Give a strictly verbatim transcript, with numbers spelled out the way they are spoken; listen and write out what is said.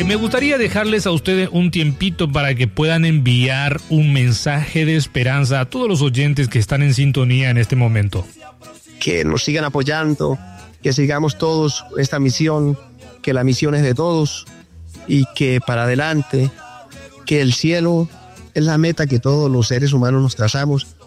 Me gustaría dejarles a ustedes un tiempito para que puedan enviar un mensaje de esperanza a todos los oyentes que están en sintonía en este momento. Que nos sigan apoyando, que sigamos todos esta misión, que la misión es de todos y que para adelante, que el cielo es la meta que todos los seres humanos nos trazamos